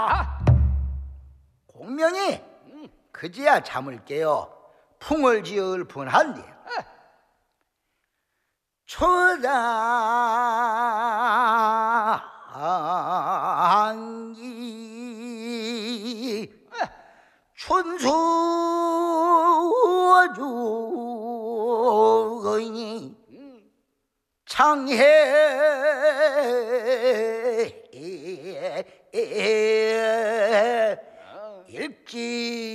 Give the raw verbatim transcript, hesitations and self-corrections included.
공명이 그제야 잠을 깨어 풍을 지을 뻔한데 초당기 춘수주거니 창해 일지